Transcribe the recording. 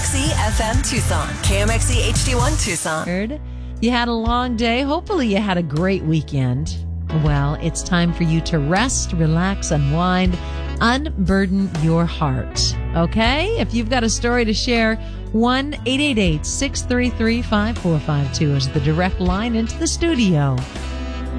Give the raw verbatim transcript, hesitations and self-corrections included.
M X E F M Tucson, K M X E H D one Tucson. You had a long day. Hopefully you had a great weekend. Well, it's time for you to rest, relax, unwind, unburden your heart. Okay? If you've got a story to share, one eight eight eight, six three three, five four five two is the direct line into the studio.